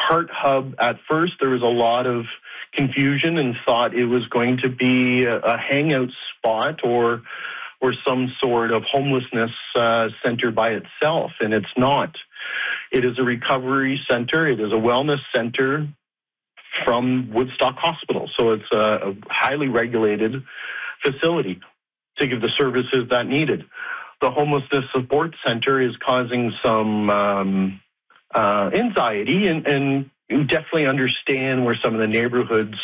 Heart Hub, at first there was a lot of confusion and thought it was going to be a hangout spot or some sort of homelessness center by itself, and it's not. It is a recovery center. It is a wellness center from Woodstock Hospital. So it's a highly regulated facility to give the services that needed. The homelessness support center is causing some anxiety, and you definitely understand where some of the neighborhoods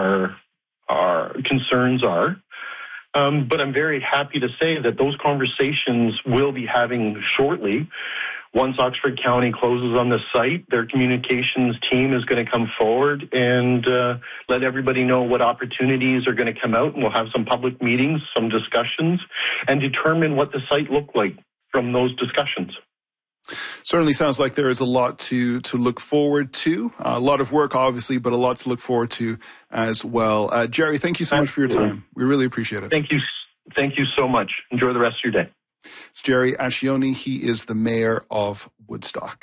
concerns are. But I'm very happy to say that those conversations we'll be having shortly. Once Oxford County closes on the site, their communications team is going to come forward and let everybody know what opportunities are going to come out, and we'll have some public meetings, some discussions, and determine what the site looked like from those discussions. Certainly sounds like there is a lot to look forward to. A lot of work, obviously, but a lot to look forward to as well. Jerry, thank you so much for your time. We really appreciate it. Thank you. Thank you so much. Enjoy the rest of your day. It's Jerry Ascioni. He is the mayor of Woodstock.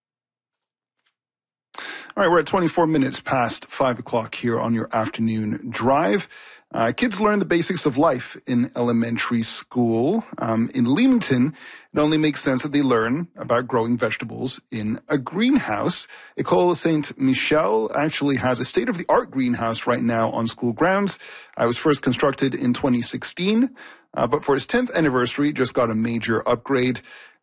All right, we're at 24 minutes past 5 o'clock here on your afternoon drive. Kids learn the basics of life in elementary school. In Leamington, it only makes sense that they learn about growing vegetables in a greenhouse. École Saint-Michel actually has a state-of-the-art greenhouse right now on school grounds. It was first constructed in 2016, but for its 10th anniversary, it just got a major upgrade.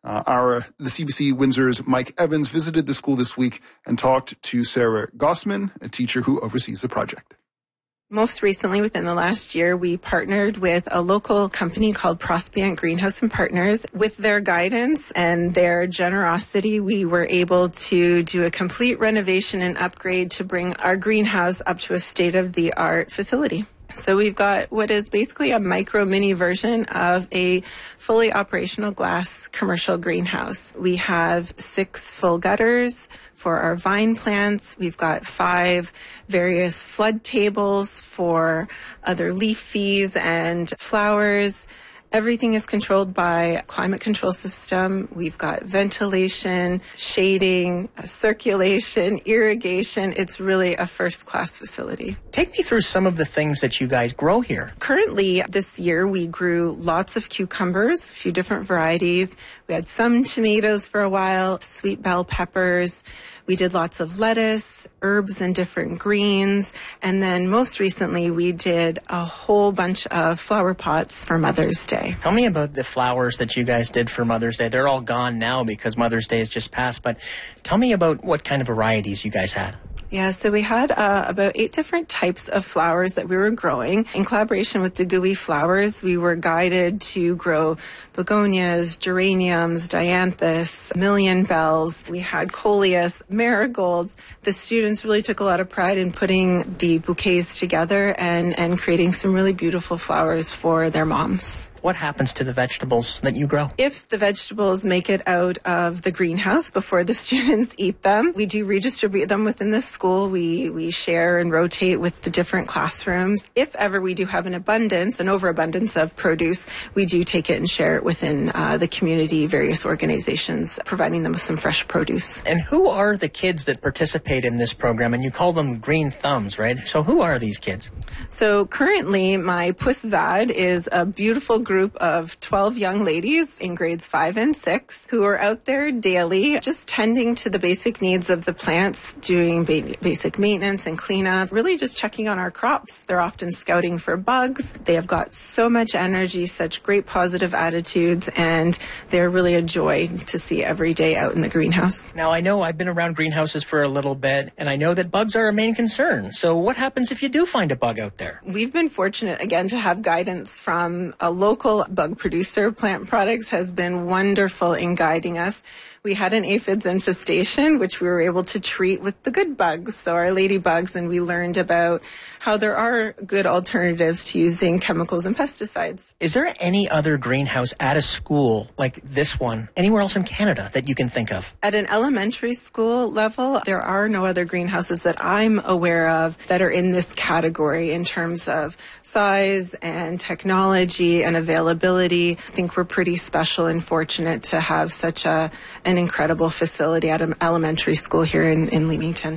The CBC Windsor's Mike Evans visited the school this week and talked to Sarah Gossman, a teacher who oversees the project. Most recently, within the last year, we partnered with a local company called Prospiant Greenhouse and Partners. With their guidance and their generosity, we were able to do a complete renovation and upgrade to bring our greenhouse up to a state-of-the-art facility. So we've got what is basically a micro mini version of a fully operational glass commercial greenhouse. We have 6 full gutters for our vine plants. We've got 5 various flood tables for other leaf fees and flowers. Everything is controlled by a climate control system. We've got ventilation, shading, circulation, irrigation. It's really a first-class facility. Take me through some of the things that you guys grow here. Currently, this year, we grew lots of cucumbers, a few different varieties. We had some tomatoes for a while, sweet bell peppers. We did lots of lettuce, herbs and different greens. And then most recently, we did a whole bunch of flower pots for Mother's Day. Tell me about the flowers that you guys did for Mother's Day. They're all gone now because Mother's Day has just passed. But tell me about what kind of varieties you guys had. Yeah, so we had about 8 different types of flowers that we were growing. In collaboration with Degui Flowers, we were guided to grow begonias, geraniums, dianthus, million bells. We had coleus, marigolds. The students really took a lot of pride in putting the bouquets together and creating some really beautiful flowers for their moms. What happens to the vegetables that you grow? If the vegetables make it out of the greenhouse before the students eat them, we do redistribute them within the school. We share and rotate with the different classrooms. If ever we do have an overabundance of produce, we do take it and share it within the community, various organizations, providing them with some fresh produce. And who are the kids that participate in this program? And you call them Green Thumbs, right? So who are these kids? So currently, my Pusvad is a beautiful group of 12 young ladies in grades 5 and 6 who are out there daily just tending to the basic needs of the plants, doing basic maintenance and cleanup, really just checking on our crops. They're often scouting for bugs. They have got so much energy, such great positive attitudes, and they're really a joy to see every day out in the greenhouse. Now, I know I've been around greenhouses for a little bit, and I know that bugs are a main concern. So what happens if you do find a bug out there? We've been fortunate, again, to have guidance from a local bug producer. Plant Products has been wonderful in guiding us. We had an aphids infestation, which we were able to treat with the good bugs, so our ladybugs, and we learned about how there are good alternatives to using chemicals and pesticides. Is there any other greenhouse at a school like this one, anywhere else in Canada that you can think of? At an elementary school level, there are no other greenhouses that I'm aware of that are in this category in terms of size and technology and availability. I think we're pretty special and fortunate to have such an incredible facility at an elementary school here in Leamington.